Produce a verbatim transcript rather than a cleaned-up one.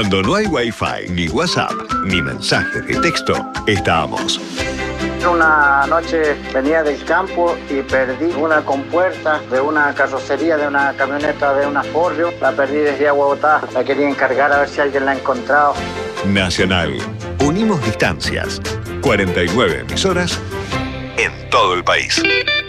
Cuando no hay Wi-Fi, ni WhatsApp, ni mensajes de texto, estamos. Una noche venía del campo y perdí una compuerta de una carrocería, de una camioneta de una Forrio. La perdí desde Aguabotá. La quería encargar a ver si alguien la ha encontrado. Nacional. Unimos distancias. cuarenta y nueve emisoras en todo el país.